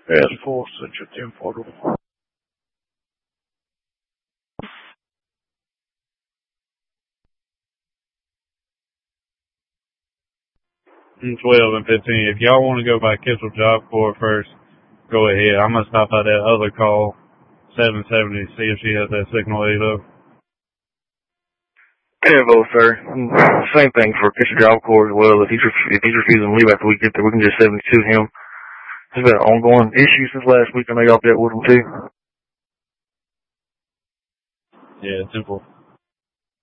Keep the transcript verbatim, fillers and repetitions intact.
Task Force, Central ten forty. twelve and fifteen. If y'all want to go by Kissel Job Corps first, go ahead. I'm going to stop by that other call, seven seventy, see if she has that signal eight up. Evo, sir. Same thing for Kissel Job Corps as well. If he's, ref- if he's refusing to leave after we get there, we can just seventy-two him. It's been an ongoing issue since last week. I know y'all dealt with him too. Yeah, simple.